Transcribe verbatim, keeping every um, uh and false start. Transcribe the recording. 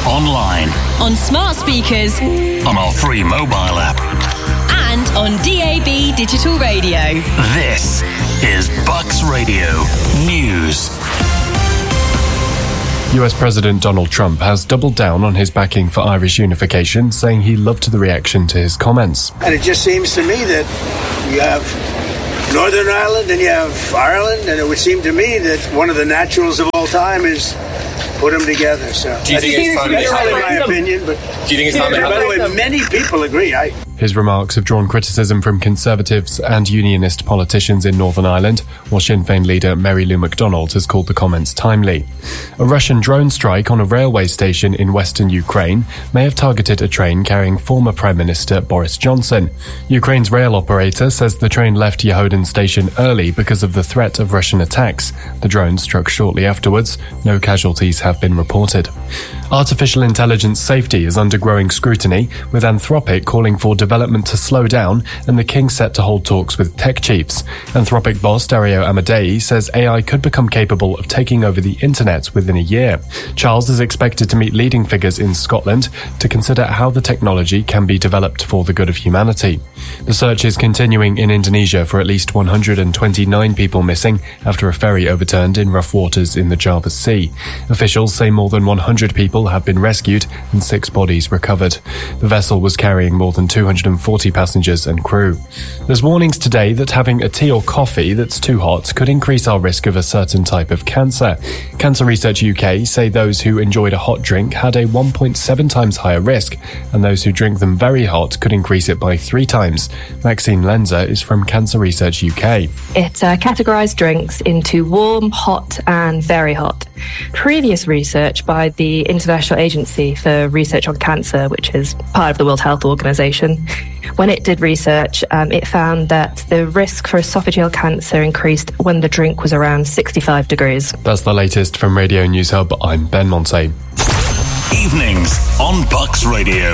online, on smart speakers, on our free mobile app, and on D A B digital radio. This is Bucks Radio News. U S President Donald Trump has doubled down on his backing for Irish unification, saying he loved the reaction to his comments. And it just seems to me that you have Northern Ireland and you have Ireland, and it would seem to me that one of the naturals of all time is put them together. So do you think it's time? That's only my opinion, but do you think it's time? By the way, many people agree. I. His remarks have drawn criticism from Conservatives and Unionist politicians in Northern Ireland, while Sinn Féin leader Mary Lou McDonald has called the comments timely. A Russian drone strike on a railway station in western Ukraine may have targeted a train carrying former Prime Minister Boris Johnson. Ukraine's rail operator says the train left Yehodin station early because of the threat of Russian attacks. The drone struck shortly afterwards. No casualties have been reported. Artificial intelligence safety is under growing scrutiny, with Anthropic calling for development to slow down and the King set to hold talks with tech chiefs. Anthropic boss Dario Amodei says A I could become capable of taking over the internet within a year. Charles is expected to meet leading figures in Scotland to consider how the technology can be developed for the good of humanity. The search is continuing in Indonesia for at least one hundred twenty-nine people missing after a ferry overturned in rough waters in the Java Sea. Officials say more than one hundred people have been rescued and six bodies recovered. The vessel was carrying more than two hundred forty passengers and crew. There's warnings today that having a tea or coffee that's too hot could increase our risk of a certain type of cancer. Cancer Research U K say those who enjoyed a hot drink had a one point seven times higher risk, and those who drink them very hot could increase it by three times. Maxine Lenzer is from Cancer Research U K. It uh, categorised drinks into warm, hot and very hot. Previous research by the International Agency for Research on Cancer, which is part of the World Health Organization, when it did research, um, it found that the risk for esophageal cancer increased when the drink was around sixty-five degrees. That's the latest from Radio News Hub. I'm Ben Monte. Evenings on Bucks Radio.